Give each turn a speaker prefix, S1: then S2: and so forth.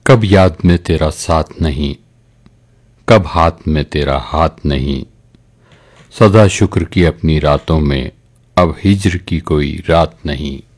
S1: कब याद में तेरा साथ नहीं, कब हाथ में तेरा हाथ नहीं। सदा शुक्र की अपनी रातों में अब हिज्र की कोई रात नहीं।